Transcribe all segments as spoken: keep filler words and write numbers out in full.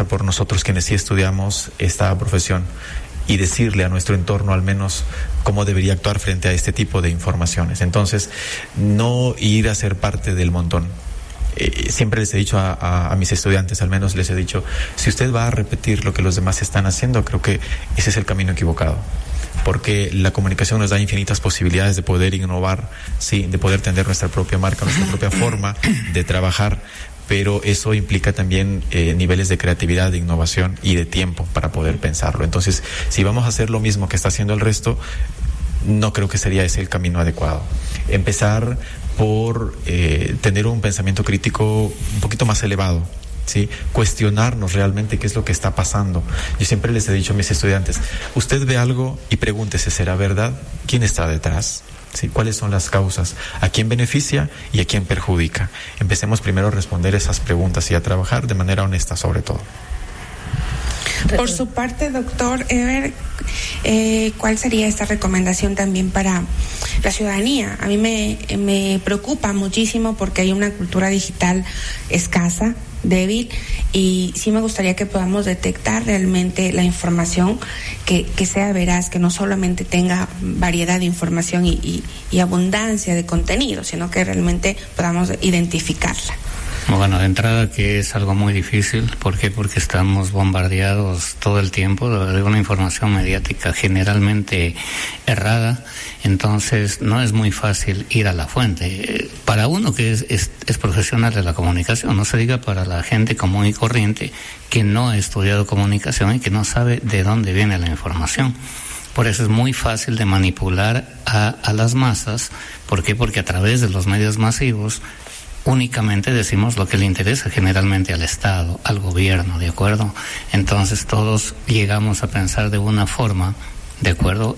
por nosotros quienes sí estudiamos esta profesión y decirle a nuestro entorno al menos cómo debería actuar frente a este tipo de informaciones. Entonces, no ir a ser parte del montón. Eh, siempre les he dicho a, a, a mis estudiantes, al menos les he dicho, si usted va a repetir lo que los demás están haciendo, creo que ese es el camino equivocado. Porque la comunicación nos da infinitas posibilidades de poder innovar, sí, de poder tener nuestra propia marca, nuestra propia forma de trabajar, pero eso implica también eh, niveles de creatividad, de innovación y de tiempo para poder pensarlo. Entonces, si vamos a hacer lo mismo que está haciendo el resto, no creo que sería ese el camino adecuado. Empezar por eh, tener un pensamiento crítico un poquito más elevado, ¿sí? Cuestionarnos realmente qué es lo que está pasando. Yo siempre les he dicho a mis estudiantes, usted ve algo y pregúntese, ¿será verdad? ¿Quién está detrás? ¿Sí? ¿Cuáles son las causas? ¿A quién beneficia y a quién perjudica? Empecemos primero a responder esas preguntas y a trabajar de manera honesta sobre todo. Por su parte, doctor Eber, eh, ¿cuál sería esta recomendación también para la ciudadanía? A mí me, me preocupa muchísimo porque hay una cultura digital escasa, débil, y sí me gustaría que podamos detectar realmente la información que, que sea veraz, que no solamente tenga variedad de información y, y, y abundancia de contenido, sino que realmente podamos identificarla. Bueno, de entrada que es algo muy difícil. ¿Por qué? Porque estamos bombardeados todo el tiempo de una información mediática generalmente errada. Entonces no es muy fácil ir a la fuente. Para uno que es, es, es profesional de la comunicación, no se diga para la gente común y corriente que no ha estudiado comunicación y que no sabe de dónde viene la información. Por eso es muy fácil de manipular a, a las masas. ¿Por qué? Porque a través de los medios masivos únicamente decimos lo que le interesa generalmente al Estado, al gobierno, ¿de acuerdo? Entonces todos llegamos a pensar de una forma, ¿de acuerdo?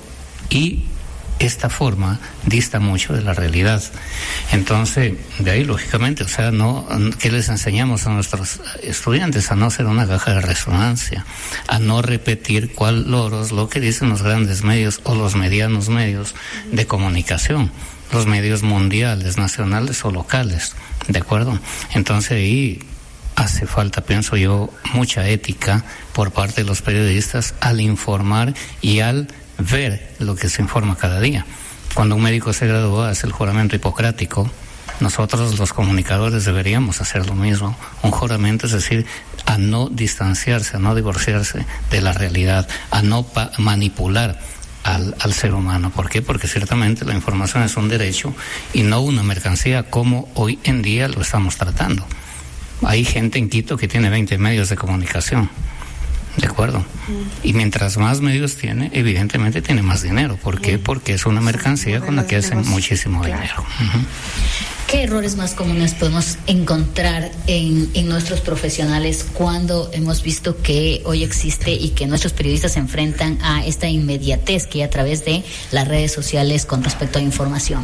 Y esta forma dista mucho de la realidad. Entonces, de ahí, lógicamente, o sea, no, ¿qué les enseñamos a nuestros estudiantes? A no ser una caja de resonancia, a no repetir cuál loros lo que dicen los grandes medios o los medianos medios de comunicación, los medios mundiales, nacionales o locales, ¿de acuerdo? Entonces ahí hace falta, pienso yo, mucha ética por parte de los periodistas al informar y al ver lo que se informa cada día. Cuando un médico se gradúa, hace el juramento hipocrático. Nosotros los comunicadores deberíamos hacer lo mismo, un juramento, es decir, a no distanciarse, a no divorciarse de la realidad, a no pa- manipular Al, al ser humano. ¿Por qué? Porque ciertamente la información es un derecho y no una mercancía como hoy en día lo estamos tratando. Hay gente en Quito que tiene veinte medios de comunicación, ¿de acuerdo? Y mientras más medios tiene, evidentemente tiene más dinero. ¿Por qué? Porque es una mercancía con la que hacen muchísimo dinero. Uh-huh. ¿Qué errores más comunes podemos encontrar en, en nuestros profesionales cuando hemos visto que hoy existe y que nuestros periodistas se enfrentan a esta inmediatez que hay a través de las redes sociales con respecto a información?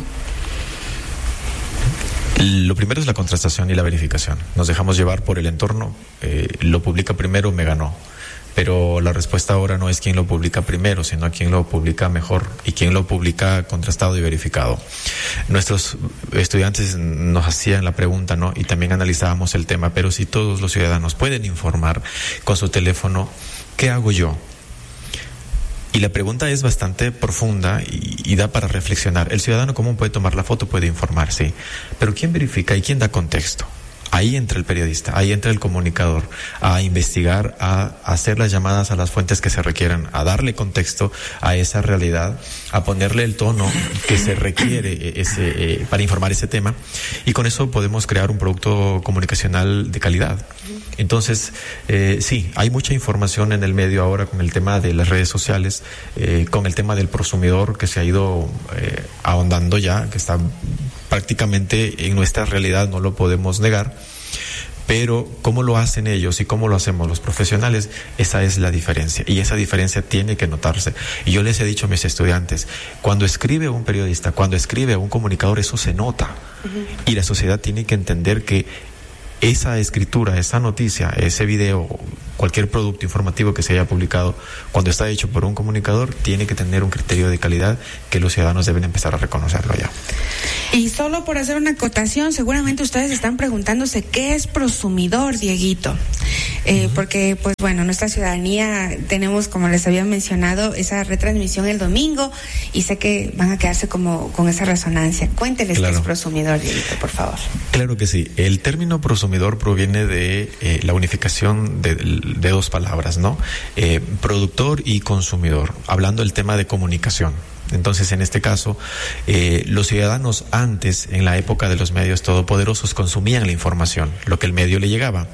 Lo primero es la contrastación y la verificación. Nos dejamos llevar por el entorno. Eh, lo publica primero, me ganó. Pero la respuesta ahora no es quién lo publica primero, sino quién lo publica mejor y quién lo publica contrastado y verificado. Nuestros estudiantes nos hacían la pregunta, ¿no? Y también analizábamos el tema, pero si todos los ciudadanos pueden informar con su teléfono, ¿qué hago yo? Y la pregunta es bastante profunda y, y da para reflexionar. El ciudadano común puede tomar la foto, puede informar, sí, pero ¿quién verifica y quién da contexto? Ahí entra el periodista, ahí entra el comunicador a investigar, a hacer las llamadas a las fuentes que se requieran, a darle contexto a esa realidad, a ponerle el tono que se requiere ese, eh, para informar ese tema, y con eso podemos crear un producto comunicacional de calidad. Entonces, eh, sí, hay mucha información en el medio ahora con el tema de las redes sociales, eh, con el tema del prosumidor que se ha ido eh, ahondando ya, que está prácticamente en nuestra realidad, no lo podemos negar, pero cómo lo hacen ellos y cómo lo hacemos los profesionales, esa es la diferencia, y esa diferencia tiene que notarse. Y yo les he dicho a mis estudiantes, cuando escribe un periodista, cuando escribe un comunicador, eso se nota, uh-huh. Y la sociedad tiene que entender que esa escritura, esa noticia, ese video, cualquier producto informativo que se haya publicado, cuando está hecho por un comunicador, tiene que tener un criterio de calidad que los ciudadanos deben empezar a reconocerlo ya. Y solo por hacer una acotación, seguramente ustedes están preguntándose qué es prosumidor, Dieguito. Eh, uh-huh. Porque, pues bueno, nuestra ciudadanía tenemos, como les había mencionado, esa retransmisión el domingo y sé que van a quedarse como con esa resonancia. Cuénteles claro. qué es prosumidor, Dieguito, por favor. Claro que sí. El término prosumidor proviene de eh, la unificación de, de dos palabras, ¿no? Eh, productor y consumidor, hablando del tema de comunicación. Entonces, en este caso, eh, los ciudadanos antes, en la época de los medios todopoderosos, consumían la información, lo que el medio le llegaba.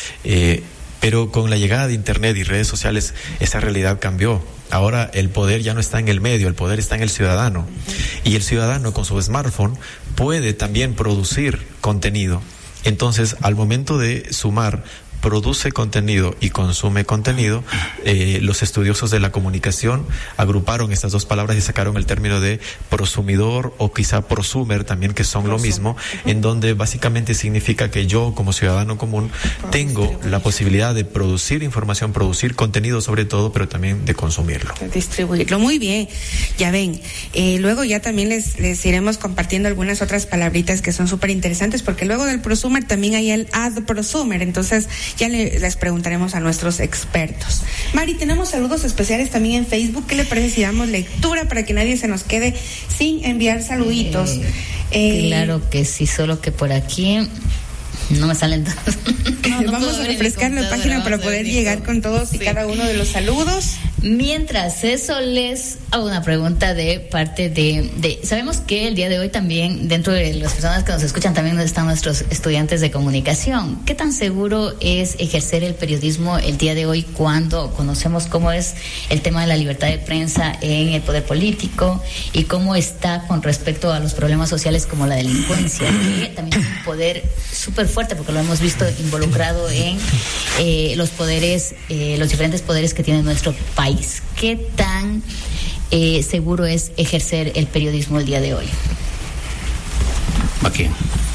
Eh, pero con la llegada de Internet y redes sociales, esa realidad cambió. Ahora el poder ya no está en el medio, el poder está en el ciudadano. Y el ciudadano con su smartphone puede también producir contenido. Entonces, al momento de sumar produce contenido y consume contenido, eh, los estudiosos de la comunicación agruparon estas dos palabras y sacaron el término de prosumidor o quizá prosumer también, que son lo mismo, en donde básicamente significa que yo como ciudadano común tengo la posibilidad de producir información, producir contenido sobre todo, pero también de consumirlo. Distribuirlo, muy bien, ya ven. Eh, luego ya también les, les iremos compartiendo algunas otras palabritas que son súper interesantes, porque luego del prosumer también hay el ad prosumer, entonces ya le, les preguntaremos a nuestros expertos. Mari, tenemos saludos especiales también en Facebook. ¿Qué le parece si damos lectura para que nadie se nos quede sin enviar saluditos? Eh, eh, claro que sí, solo que por aquí no me salen todos. No, no vamos a refrescar la página para poder llegar con todos y sí. cada uno de los saludos. Mientras eso, les hago una pregunta de parte de, de... Sabemos que el día de hoy también, dentro de las personas que nos escuchan, también están nuestros estudiantes de comunicación. ¿Qué tan seguro es ejercer el periodismo el día de hoy cuando conocemos cómo es el tema de la libertad de prensa en el poder político y cómo está con respecto a los problemas sociales como la delincuencia, que también es un poder súper fuerte porque lo hemos visto involucrado en eh, los poderes, eh, los diferentes poderes que tiene nuestro país? ¿Qué tan eh, seguro es ejercer el periodismo el día de hoy? Aquí.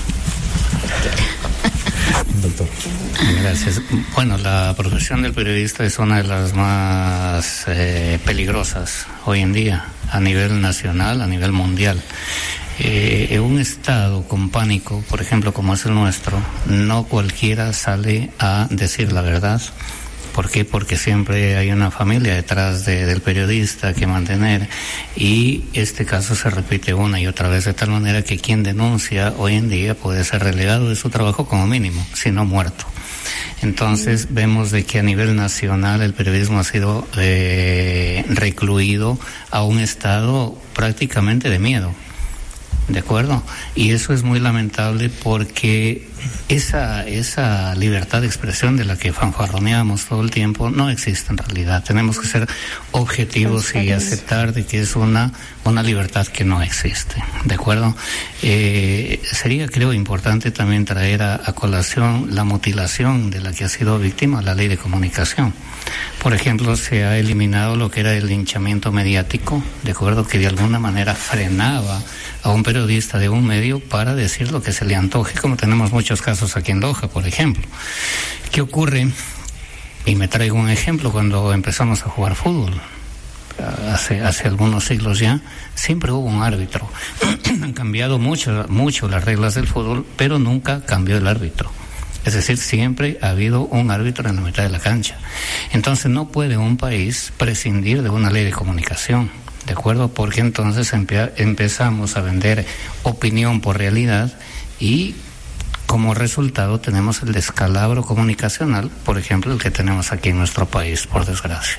Doctor. Gracias. Bueno, la profesión del periodista es una de las más eh, peligrosas hoy en día, a nivel nacional, a nivel mundial. Eh, en un estado con pánico, por ejemplo, como es el nuestro, no cualquiera sale a decir la verdad. ¿Por qué? Porque siempre hay una familia detrás de, del periodista que mantener, y este caso se repite una y otra vez, de tal manera que quien denuncia hoy en día puede ser relegado de su trabajo como mínimo, si no muerto. Entonces mm. vemos de que a nivel nacional el periodismo ha sido eh, recluido a un estado prácticamente de miedo. ¿De acuerdo? Y eso es muy lamentable porque esa esa libertad de expresión de la que fanfarroneamos todo el tiempo no existe en realidad. Tenemos que ser objetivos y aceptar de que es una una libertad que no existe. ¿De acuerdo? Eh, sería, creo, importante también traer a, a colación la mutilación de la que ha sido víctima la ley de comunicación. Por ejemplo, se ha eliminado lo que era el linchamiento mediático, ¿de acuerdo? Que de alguna manera frenaba a un periodista de un medio para decir lo que se le antoje, como tenemos muchos casos aquí en Loja, por ejemplo. ¿Qué ocurre? Y me traigo un ejemplo, cuando empezamos a jugar fútbol, hace hace algunos siglos ya, siempre hubo un árbitro. Han cambiado mucho, mucho las reglas del fútbol, pero nunca cambió el árbitro. Es decir, siempre ha habido un árbitro en la mitad de la cancha. Entonces no puede un país prescindir de una ley de comunicación, ¿de acuerdo? Porque entonces empe- empezamos a vender opinión por realidad y como resultado tenemos el descalabro comunicacional, por ejemplo, el que tenemos aquí en nuestro país, por desgracia.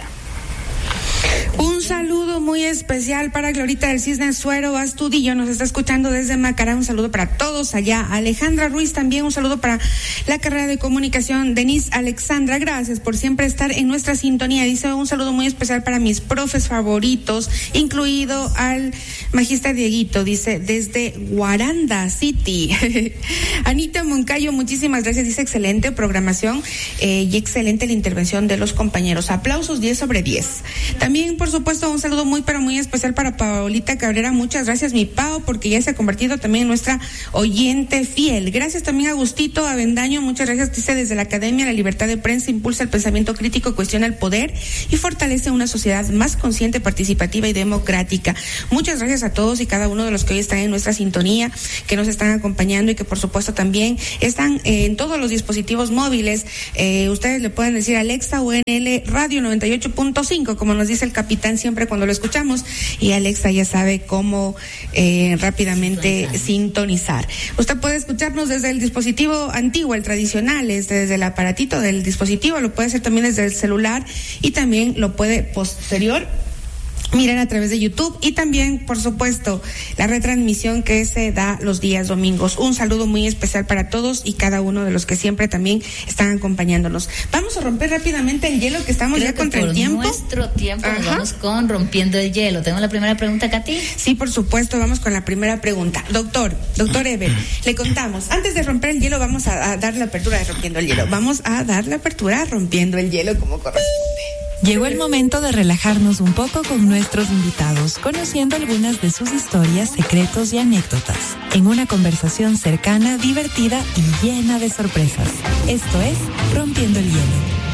Un saludo muy especial para Glorita del Cisne Suero Astudillo, nos está escuchando desde Macará. Un saludo para todos allá. Alejandra Ruiz también, un saludo para la carrera de comunicación. Denise Alexandra, gracias por siempre estar en nuestra sintonía. Dice un saludo muy especial para mis profes favoritos, incluido al magista Dieguito, dice desde Guaranda City. Anita Moncayo, muchísimas gracias, dice excelente programación eh, y excelente la intervención de los compañeros. Aplausos, diez sobre diez. También, por supuesto, un saludo saludo muy, pero muy especial para Paolita Cabrera. Muchas gracias, mi Pao, porque ya se ha convertido también en nuestra oyente fiel. Gracias también a Agustito Avendaño. Muchas gracias. Dice, desde la Academia, la libertad de prensa impulsa el pensamiento crítico, cuestiona el poder y fortalece una sociedad más consciente, participativa y democrática. Muchas gracias a todos y cada uno de los que hoy están en nuestra sintonía, que nos están acompañando y que por supuesto también están eh, en todos los dispositivos móviles. Eh, ustedes le pueden decir Alexa o N L Radio noventa y ocho punto cinco, como nos dice el capitán siempre cuando lo escuchamos, y Alexa ya sabe cómo eh, rápidamente sintonizar. Usted puede escucharnos desde el dispositivo antiguo, el tradicional, desde el aparatito del dispositivo, lo puede hacer también desde el celular y también lo puede posterior miren a través de YouTube y también, por supuesto, la retransmisión que se da los días domingos. Un saludo muy especial para todos y cada uno de los que siempre también están acompañándonos. Vamos a romper rápidamente el hielo, que estamos Creo ya contra el tiempo. Nuestro tiempo, nos vamos con rompiendo el hielo. ¿Tenemos la primera pregunta, Katy? Sí, por supuesto, vamos con la primera pregunta. Doctor, doctor Ever, le contamos, antes de romper el hielo vamos a, a dar la apertura de rompiendo el hielo. Vamos a dar la apertura a rompiendo el hielo como corresponde. Llegó el momento de relajarnos un poco con nuestros invitados, conociendo algunas de sus historias, secretos y anécdotas, en una conversación cercana, divertida y llena de sorpresas. Esto es Rompiendo el Hielo.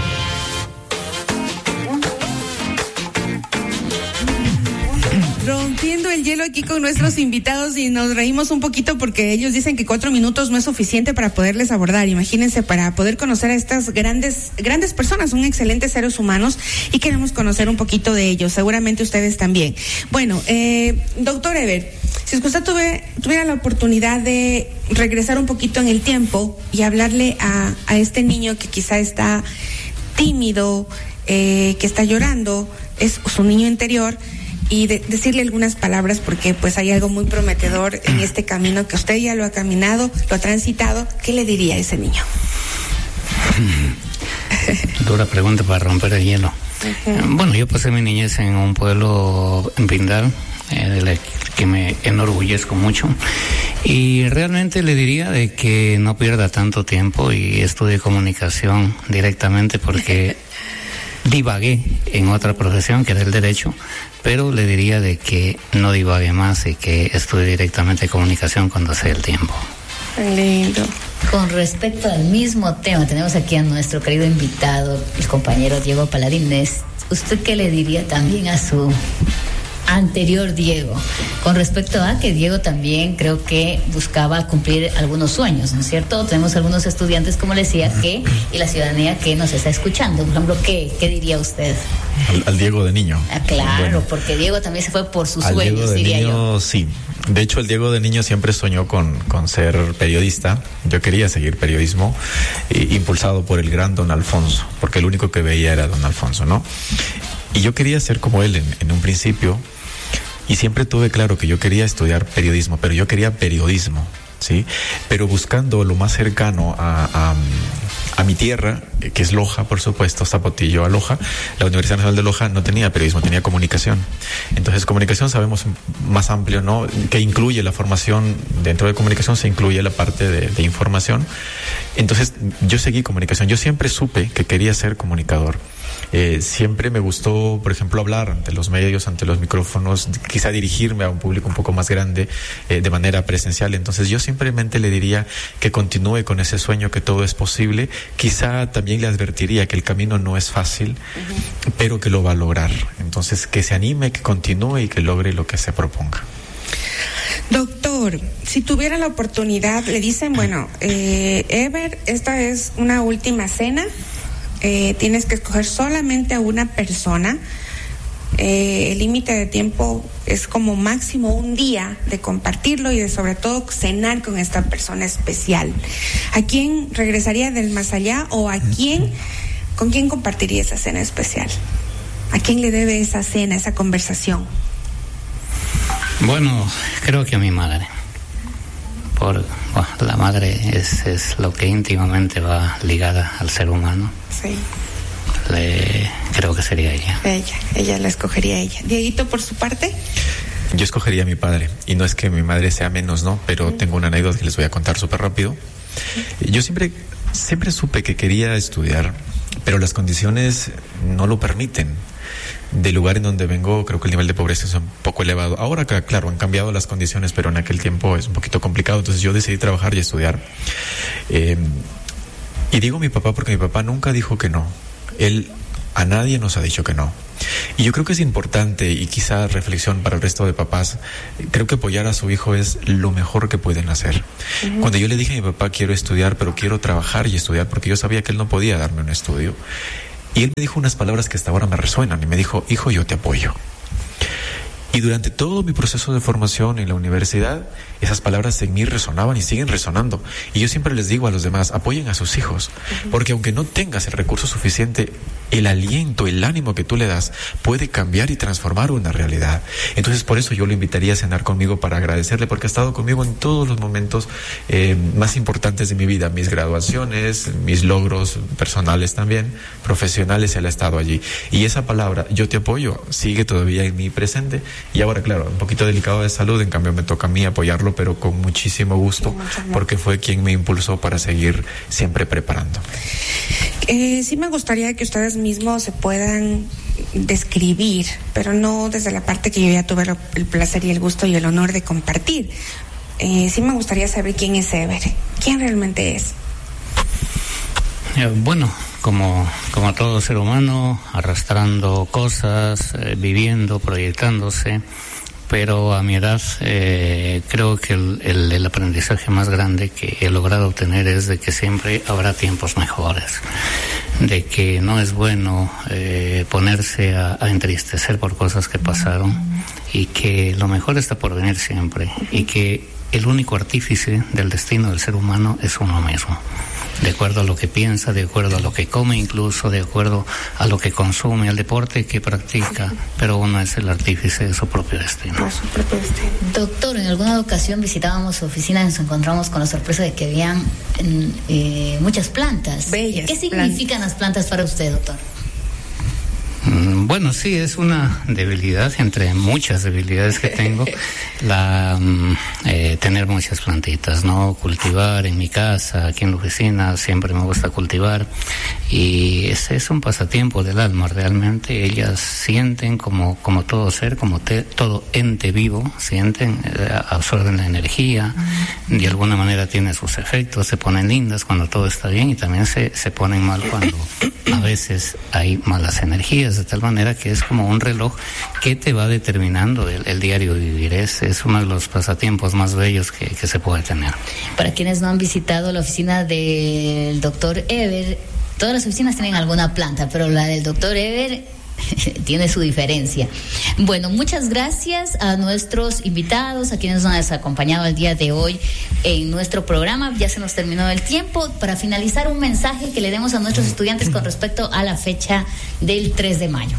Rompiendo el hielo aquí con nuestros invitados, y nos reímos un poquito porque ellos dicen que cuatro minutos no es suficiente para poderles abordar. Imagínense, para poder conocer a estas grandes, grandes personas, son excelentes seres humanos y queremos conocer un poquito de ellos. Seguramente ustedes también. Bueno, eh, doctor Ever, si usted tuve, tuviera la oportunidad de regresar un poquito en el tiempo y hablarle a, a este niño que quizá está tímido, eh, que está llorando, es su niño interior, y de, decirle algunas palabras, porque pues hay algo muy prometedor en este camino que usted ya lo ha caminado, lo ha transitado. ¿Qué le diría a ese niño? Dura pregunta para romper el hielo. Uh-huh. Bueno, yo pasé mi niñez en un pueblo en Pindal, eh, de la que me enorgullezco mucho, y realmente le diría de que no pierda tanto tiempo y estudie comunicación directamente, porque divagué en otra profesión que era el derecho, pero le diría de que no divague más y que estudie directamente comunicación cuando sea el tiempo. Lindo. Con respecto al mismo tema, tenemos aquí a nuestro querido invitado, el compañero Diego Paladines. ¿Usted qué le diría también a su anterior Diego? Con respecto a que Diego también creo que buscaba cumplir algunos sueños, ¿no es cierto? Tenemos algunos estudiantes, como le decía, que y la ciudadanía que nos está escuchando. Por ejemplo, ¿qué, qué diría usted? Al, al Diego de niño. Ah, claro, bueno, porque Diego también se fue por sus al sueños, Diego de diría niño, yo. Sí. De hecho, el Diego de niño siempre soñó con, con ser periodista. Yo quería seguir periodismo, eh, impulsado por el gran don Alfonso, porque el único que veía era don Alfonso, ¿no? Y yo quería ser como él en, en un principio, y siempre tuve claro que yo quería estudiar periodismo, pero yo quería periodismo, ¿sí? Pero buscando lo más cercano a, a, a mi tierra, que es Loja, por supuesto, Zapotillo a Loja. La Universidad Nacional de Loja no tenía periodismo, tenía comunicación. Entonces, comunicación sabemos más amplio, ¿no? Que incluye la formación, dentro de comunicación se incluye la parte de, de información. Entonces, yo seguí comunicación. Yo siempre supe que quería ser comunicador. Eh, siempre me gustó, por ejemplo, hablar ante los medios, ante los micrófonos, quizá dirigirme a un público un poco más grande, eh, de manera presencial. Entonces yo simplemente le diría que continúe con ese sueño, que todo es posible. Quizá también le advertiría que el camino no es fácil, uh-huh, pero que lo va a lograr. Entonces que se anime, que continúe y que logre lo que se proponga. Doctor, si tuviera la oportunidad, le dicen, bueno, eh, Ever, esta es una última cena. Eh, tienes que escoger solamente a una persona. Eh, el límite de tiempo es como máximo un día de compartirlo y de sobre todo cenar con esta persona especial. ¿A quién regresaría del más allá o a quién, con quién compartiría esa cena especial? ¿A quién le debe esa cena, esa conversación? Bueno, creo que a mi madre. Por bueno, la madre es, es lo que íntimamente va ligada al ser humano. Sí. Le, creo que sería ella. Ella, ella la escogería ella. Dieguito, por su parte. Yo escogería a mi padre, y no es que mi madre sea menos, ¿no? Pero uh-huh, tengo una anécdota que les voy a contar súper rápido. Uh-huh. Yo siempre, siempre supe que quería estudiar pero las condiciones no lo permiten. Del lugar en donde vengo, creo que el nivel de pobreza es un poco elevado. Ahora, claro, han cambiado las condiciones, pero en aquel tiempo es un poquito complicado. Entonces yo decidí trabajar y estudiar. Eh, y digo mi papá porque mi papá nunca dijo que no. Él a nadie nos ha dicho que no. Y yo creo que es importante, y quizá reflexión para el resto de papás, creo que apoyar a su hijo es lo mejor que pueden hacer. Uh-huh. Cuando yo le dije a mi papá, quiero estudiar, pero quiero trabajar y estudiar, porque yo sabía que él no podía darme un estudio, y él me dijo unas palabras que hasta ahora me resuenan, y me dijo, hijo, yo te apoyo. Y durante todo mi proceso de formación en la universidad, esas palabras en mí resonaban y siguen resonando. Y yo siempre les digo a los demás, apoyen a sus hijos, uh-huh. porque aunque no tengas el recurso suficiente, el aliento, el ánimo que tú le das puede cambiar y transformar una realidad. Entonces, por eso yo lo invitaría a cenar conmigo para agradecerle, porque ha estado conmigo en todos los momentos eh, más importantes de mi vida, mis graduaciones, mis logros personales también, profesionales, él ha estado allí. Y esa palabra, yo te apoyo, sigue todavía en mi presente. Y ahora, claro, un poquito delicado de salud, en cambio me toca a mí apoyarlo, pero con muchísimo gusto, porque fue quien me impulsó para seguir siempre preparando. Eh, sí me gustaría que ustedes mismos se puedan describir, pero no desde la parte que yo ya tuve el placer y el gusto y el honor de compartir. Eh, sí me gustaría saber quién es Ever, quién realmente es. Eh, bueno, como, como todo ser humano, arrastrando cosas, eh, viviendo, proyectándose, pero a mi edad eh, creo que el, el, el aprendizaje más grande que he logrado obtener es de que siempre habrá tiempos mejores, de que no es bueno eh, ponerse a, a entristecer por cosas que pasaron, y que lo mejor está por venir siempre, y que el único artífice del destino del ser humano es uno mismo. De acuerdo a lo que piensa, de acuerdo a lo que come, incluso de acuerdo a lo que consume, al deporte que practica, pero uno es el artífice de su propio destino. Por su propio destino. Doctor, en alguna ocasión visitábamos su oficina y nos encontramos con la sorpresa de que habían eh, muchas plantas. Bellas. ¿Qué significan plantas. las plantas para usted, doctor? Bueno, sí, es una debilidad entre muchas debilidades que tengo, la eh, tener muchas plantitas, ¿no? Cultivar en mi casa, aquí en la oficina, siempre me gusta cultivar, y ese es un pasatiempo del alma, realmente. Ellas sienten como, como todo ser, como te, todo ente vivo, sienten, eh, absorben la energía, de alguna manera tienen sus efectos, se ponen lindas cuando todo está bien, y también se, se ponen mal cuando a veces hay malas energías, de tal manera que es como un reloj que te va determinando el, el diario vivir. Es, es uno de los pasatiempos más bellos que, que se puede tener. Para quienes no han visitado la oficina del doctor Ever, todas las oficinas tienen alguna planta, pero la del doctor Ever tiene su diferencia. Bueno, muchas gracias a nuestros invitados, a quienes nos han acompañado el día de hoy en nuestro programa. Ya se nos terminó el tiempo. Para finalizar, un mensaje que le demos a nuestros estudiantes con respecto a la fecha del tres de mayo.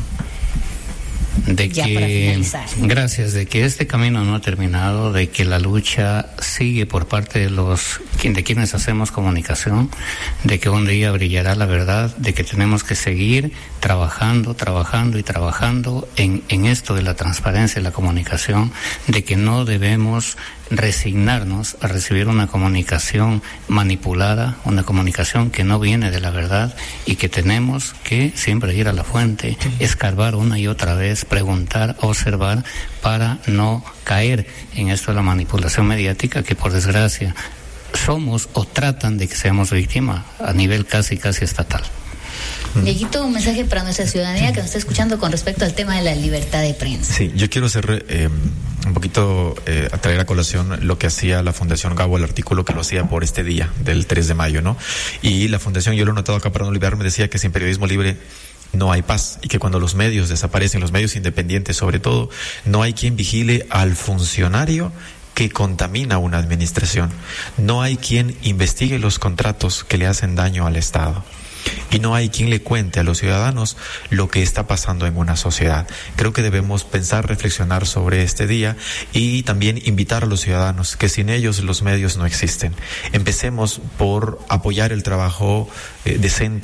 De ya que, para finalizar. Gracias, de que este camino no ha terminado, de que la lucha sigue por parte de los de quienes hacemos comunicación, de que un día brillará la verdad, de que tenemos que seguir trabajando, trabajando y trabajando en, en esto de la transparencia y la comunicación, de que no debemos resignarnos a recibir una comunicación manipulada, una comunicación que no viene de la verdad, y que tenemos que siempre ir a la fuente, escarbar una y otra vez, preguntar, observar, para no caer en esto de la manipulación mediática, que por desgracia somos o tratan de que seamos víctimas a nivel casi casi estatal. Dieguito, un mensaje para nuestra ciudadanía que nos está escuchando con respecto al tema de la libertad de prensa. Sí, yo quiero hacer eh, un poquito, eh, a traer a colación lo que hacía la Fundación Gabo, el artículo que lo hacía por este día del tres de mayo, ¿no? Y la Fundación, yo lo he notado acá para no olvidarme, decía que sin periodismo libre no hay paz, y que cuando los medios desaparecen, los medios independientes sobre todo, no hay quien vigile al funcionario que contamina una administración, no hay quien investigue los contratos que le hacen daño al Estado, y no hay quien le cuente a los ciudadanos lo que está pasando en una sociedad. Creo que debemos pensar, reflexionar sobre este día, y también invitar a los ciudadanos que sin ellos los medios no existen. Empecemos por apoyar el trabajo eh, decente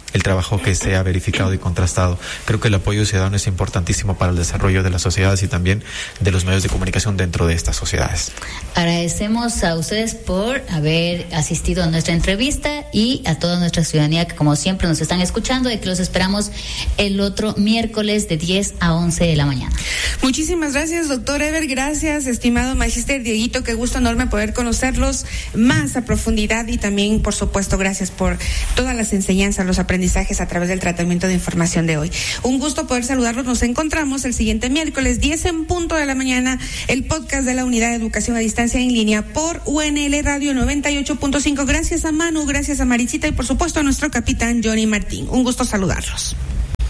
el trabajo que sea verificado y contrastado. Creo que el apoyo ciudadano es importantísimo para el desarrollo de las sociedades y también de los medios de comunicación dentro de estas sociedades. Agradecemos a ustedes por haber asistido a nuestra entrevista y a toda nuestra ciudadanía que como siempre nos están escuchando y que los esperamos el otro miércoles de diez a once de la mañana. Muchísimas gracias, doctor Eber. Gracias, estimado magíster Dieguito. Qué gusto enorme poder conocerlos más a profundidad y también, por supuesto, gracias por todas las enseñanzas, los aprendizajes a través del tratamiento de información de hoy. Un gusto poder saludarlos. Nos encontramos el siguiente miércoles, diez en punto de la mañana, el podcast de la Unidad de Educación a Distancia en Línea por U N L Radio noventa y ocho punto cinco. Gracias a Manu, gracias a Marisita y por supuesto a nuestro capitán Johnny Martín. Un gusto saludarlos.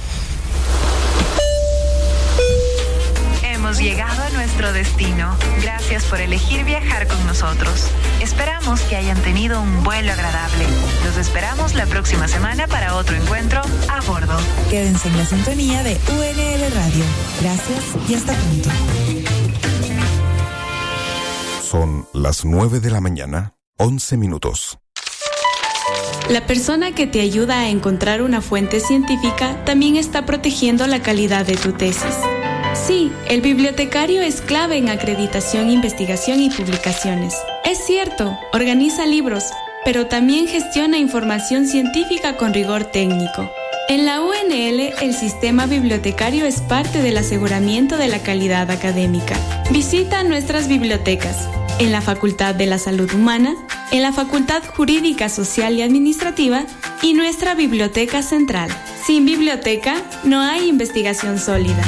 Hemos llegado a nuestro destino. Gracias por elegir viajar con nosotros. Esperamos que hayan tenido un vuelo agradable. Los esperamos la próxima semana para otro encuentro a bordo. Quédense en la sintonía de U N L Radio. Gracias y hasta pronto. Son las nueve de la mañana, once minutos. La persona que te ayuda a encontrar una fuente científica también está protegiendo la calidad de tu tesis. Sí, el bibliotecario es clave en acreditación, investigación y publicaciones. Es cierto, organiza libros, pero también gestiona información científica con rigor técnico. En la U N L, el sistema bibliotecario es parte del aseguramiento de la calidad académica. Visita nuestras bibliotecas en la Facultad de la Salud Humana, en la Facultad Jurídica, Social y Administrativa y nuestra Biblioteca Central. Sin biblioteca, no hay investigación sólida.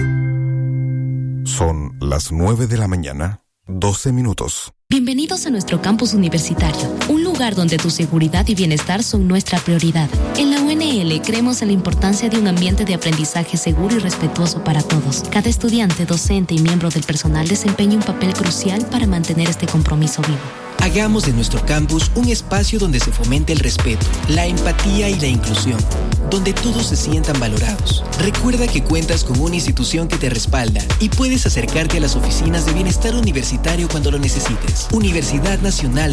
Son las nueve de la mañana, doce minutos. Bienvenidos a nuestro campus universitario, un lugar donde tu seguridad y bienestar son nuestra prioridad. En la U N L creemos en la importancia de un ambiente de aprendizaje seguro y respetuoso para todos. Cada estudiante, docente y miembro del personal desempeña un papel crucial para mantener este compromiso vivo. Hagamos de nuestro campus un espacio donde se fomente el respeto, la empatía y la inclusión, donde todos se sientan valorados. Recuerda que cuentas con una institución que te respalda y puedes acercarte a las oficinas de bienestar universitario cuando lo necesites. Universidad Nacional